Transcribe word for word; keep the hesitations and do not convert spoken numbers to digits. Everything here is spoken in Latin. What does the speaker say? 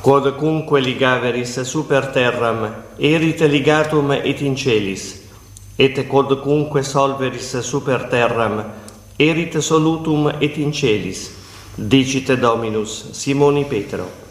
quodcunque ligaveris super terram, erit ligatum et in celis, et quodcunque solveris super terram, erit solutum et in celis, dicit Dominus Simoni Petro.